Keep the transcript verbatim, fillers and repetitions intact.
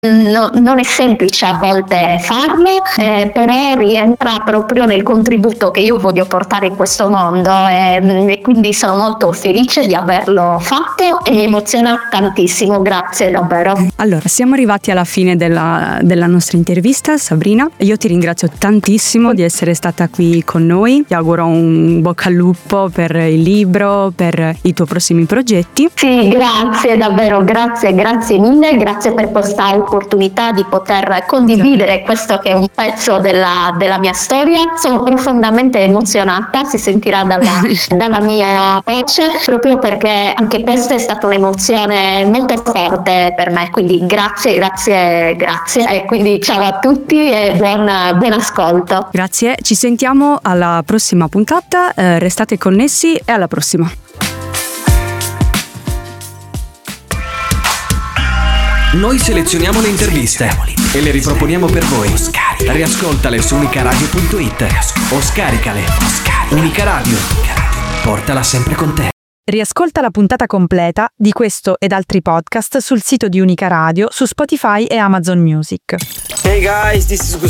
No, non è semplice a volte farlo, eh, però rientra proprio nel contributo che io voglio portare in questo mondo, e, e quindi sono molto felice di averlo fatto e mi emoziona tantissimo. Grazie davvero. Allora, siamo arrivati alla fine della, della nostra intervista, Sabrina. Io ti ringrazio tantissimo di essere stata qui con noi. Ti auguro un bocca al lupo per il libro, per i tuoi prossimi progetti. Sì, grazie davvero, grazie, grazie mille, grazie per questa opportunità di poter condividere questo che è un pezzo della, della mia storia. Sono profondamente emozionata, si sentirà dalla, dalla mia voce, proprio perché anche questa è stata un'emozione molto forte per me, quindi grazie, grazie, grazie, e quindi ciao a tutti e buon, buon ascolto. Grazie, ci sentiamo alla prossima puntata, eh, restate connessi e alla prossima. Noi selezioniamo le interviste e le riproponiamo per voi. Riascoltale su unicaradio punto it o scaricale. Unica Radio, portala sempre con te. Riascolta la puntata completa di questo ed altri podcast sul sito di Unica Radio, su Spotify e Amazon Music. Hey guys, this is Gustavo.